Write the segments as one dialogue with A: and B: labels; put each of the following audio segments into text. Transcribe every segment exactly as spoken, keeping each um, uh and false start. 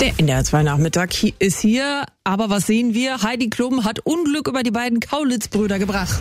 A: Der N D R zwei Nachmittag ist hier, aber was sehen wir? Heidi Klum hat Unglück über die beiden Kaulitz-Brüder gebracht.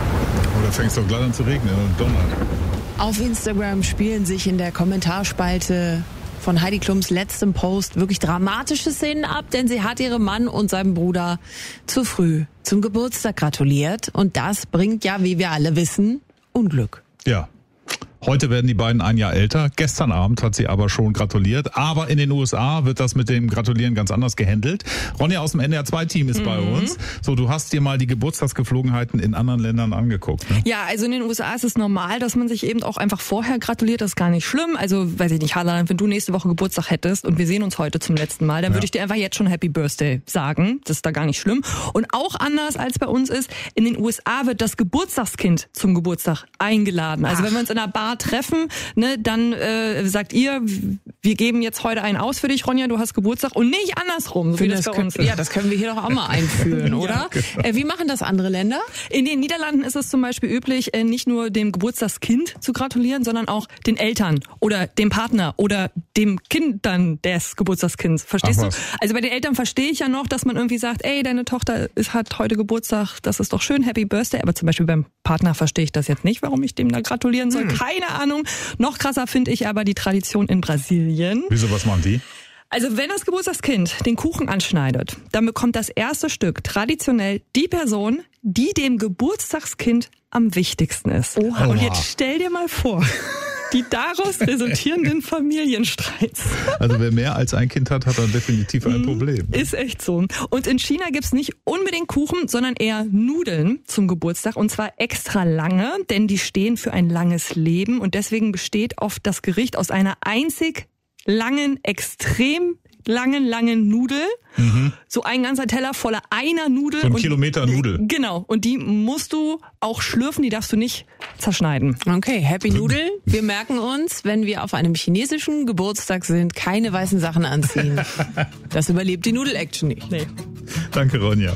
B: Oh, da fängt es doch gleich an zu regnen und donnern.
A: Auf Instagram spielen sich in der Kommentarspalte von Heidi Klums letztem Post wirklich dramatische Szenen ab, denn sie hat ihrem Mann und seinem Bruder zu früh zum Geburtstag gratuliert. Und das bringt ja, wie wir alle wissen, Unglück.
B: Ja. Heute werden die beiden ein Jahr älter. Gestern Abend hat sie aber schon gratuliert. Aber in den U S A wird das mit dem Gratulieren ganz anders gehandelt. Ronja aus dem N D R zwei Team ist mhm. bei uns. So, du hast dir mal die Geburtstagsgeflogenheiten in anderen Ländern angeguckt, ne?
C: Ja, also in den U S A ist es normal, dass man sich eben auch einfach vorher gratuliert. Das ist gar nicht schlimm. Also, weiß ich nicht, Harlan, wenn du nächste Woche Geburtstag hättest und wir sehen uns heute zum letzten Mal, dann ja. würde ich dir einfach jetzt schon Happy Birthday sagen. Das ist da gar nicht schlimm. Und auch anders als bei uns ist, in den U S A wird das Geburtstagskind zum Geburtstag eingeladen. Also, Ach. wenn wir uns in einer Bar treffen, ne, dann äh, sagt ihr, wir geben jetzt heute einen aus für dich, Ronja, du hast Geburtstag und nicht andersrum, so wie das, das bei uns
A: ist. Ja, das können wir hier doch auch mal einführen, oder? Ja, genau. äh, wie machen das andere Länder?
C: In den Niederlanden ist es zum Beispiel üblich, äh, nicht nur dem Geburtstagskind zu gratulieren, sondern auch den Eltern oder dem Partner oder dem Kindern des Geburtstagskinds. Verstehst Ach, du? Also bei den Eltern verstehe ich ja noch, dass man irgendwie sagt, ey, deine Tochter ist, hat heute Geburtstag, das ist doch schön, Happy Birthday. Aber zum Beispiel beim Partner verstehe ich das jetzt nicht, warum ich dem da gratulieren soll. Hm. Keine Ahnung. Noch krasser finde ich aber die Tradition in Brasilien.
B: Wieso, was machen die?
C: Also wenn das Geburtstagskind den Kuchen anschneidet, dann bekommt das erste Stück traditionell die Person, die dem Geburtstagskind am wichtigsten ist.
A: Oha.
C: Und jetzt stell dir mal vor, die daraus resultierenden Familienstreits.
B: Also wer mehr als ein Kind hat, hat dann definitiv ein Problem.
C: Ist echt so. Und in China gibt's nicht unbedingt Kuchen, sondern eher Nudeln zum Geburtstag. Und zwar extra lange, denn die stehen für ein langes Leben. Und deswegen besteht oft das Gericht aus einer einzig langen, extrem langen, langen Nudel. Mhm. So ein ganzer Teller voller einer Nudel.
B: So ein
C: und
B: Kilometer Nudel.
C: Genau. Und die musst du auch schlürfen, die darfst du nicht zerschneiden.
A: Okay, Happy Nudeln. Wir merken uns, wenn wir auf einem chinesischen Geburtstag sind, keine weißen Sachen anziehen. Das überlebt die Nudel-Action nicht.
C: Nee.
B: Danke, Ronja.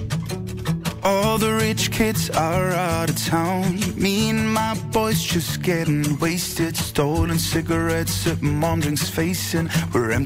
D: All the rich kids are out of town. Me and my boys just getting wasted. Stolen cigarettes at mom drinks facing. We're empty.